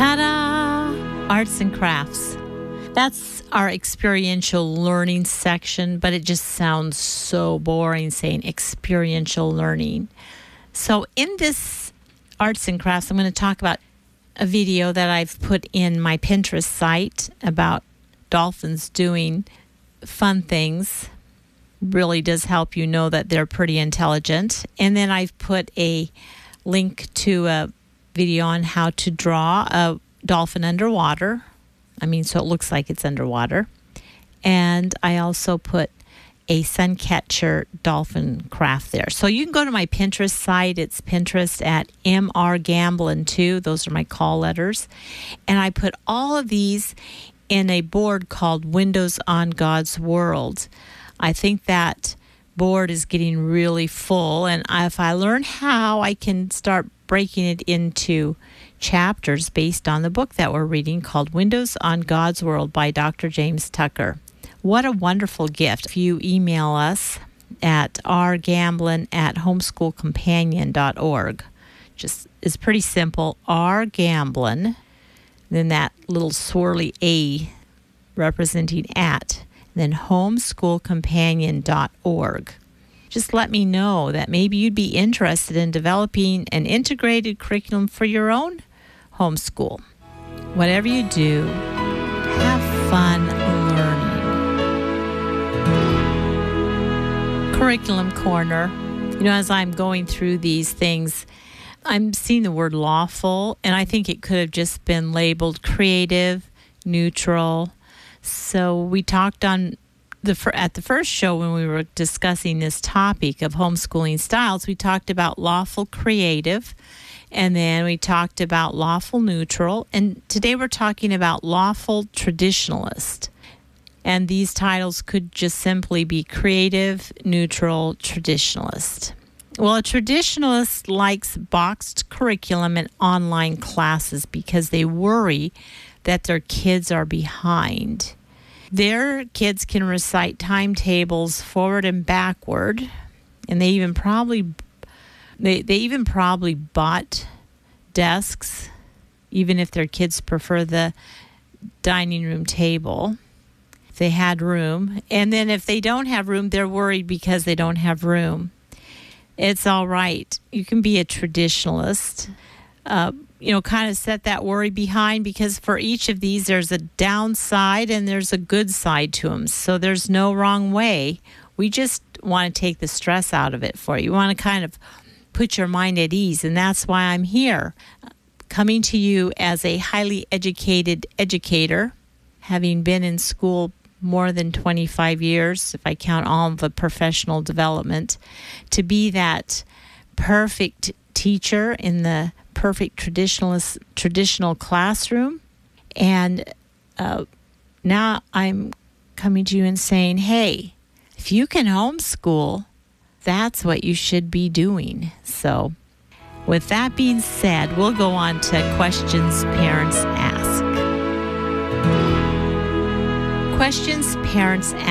Ta-da! Arts and crafts. That's our experiential learning section, but it just sounds so boring saying experiential learning. So in this arts and crafts, I'm going to talk about a video that I've put in my Pinterest site about dolphins doing fun things. Really does help you know that they're pretty intelligent. And then I've put a link to a video on how to draw a dolphin underwater. So it looks like it's underwater. And I also put a suncatcher dolphin craft there. So you can go to my Pinterest site. It's Pinterest at mrgamblin2. Those are my call letters. And I put all of these in a board called Windows on God's World. I think that board is getting really full. And if I learn how, I can start breaking it into chapters based on the book that we're reading called Windows on God's World by Dr. James Tucker. What a wonderful gift. If you email us at rgamblin@homeschoolcompanion.org. Just it's pretty simple. rgamblin, then that little swirly A representing at, then homeschoolcompanion.org. Just let me know that maybe you'd be interested in developing an integrated curriculum for your own homeschool. Whatever you do, have fun learning. Curriculum Corner. As I'm going through these things, I'm seeing the word lawful, and I think it could have just been labeled creative, neutral. So we talked on at the first show when we were discussing this topic of homeschooling styles, we talked about lawful creative, and then we talked about lawful neutral, and today we're talking about lawful traditionalist. And these titles could just simply be creative, neutral, traditionalist. Well, a traditionalist likes boxed curriculum and online classes because they worry that their kids are behind. Their kids can recite timetables forward and backward, and they even probably bought desks, even if their kids prefer the dining room table, if they had room. And then if they don't have room, they're worried because they don't have room. It's all right. You can be a traditionalist. Kind of set that worry behind, because for each of these, there's a downside and there's a good side to them. So there's no wrong way. We just want to take the stress out of it for you. We want to kind of put your mind at ease. And that's why I'm here, coming to you as a highly educated educator, having been in school more than 25 years, if I count all of the professional development, to be that perfect teacher in the perfect traditional classroom. And now I'm coming to you and saying, hey, if you can homeschool, that's what you should be doing. So with that being said, we'll go on to questions parents ask. Questions parents ask.